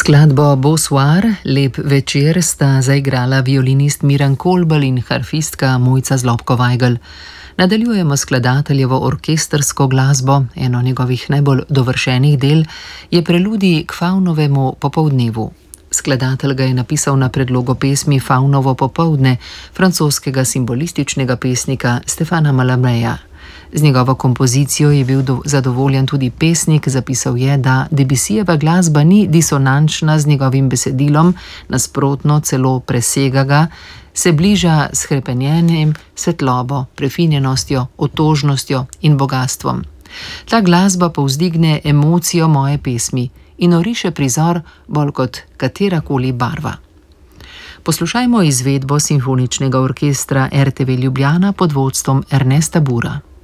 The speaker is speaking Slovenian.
Skladbo Bonsoir, lep večer, sta zaigrala violinist Miran Kolbl in harfistka Mojca Zlobko-Vajgl. Nadaljujemo skladateljevo orkestrsko glasbo. Eno njegovih najbolj dovršenih del je preludij k Faunovemu popoldnevu. Skladatelj ga je napisal na predlogo pesmi Faunovo popoldne francoskega simbolističnega pesnika Stefana Malameja. Z njegovo kompozicijo je bil zadovoljen tudi pesnik, zapisal je, da Debussijeva glasba ni disonančna z njegovim besedilom, nasprotno celo presega ga, se bliža s hrepenjenjem, svetlobo, prefinjenostjo, otožnostjo in bogastvom. Ta glasba povzdigne emocijo moje pesmi in oriše prizor bolj kot katerakoli barva. Poslušajmo izvedbo simfoničnega orkestra RTV Ljubljana pod vodstvom Ernesta Bura.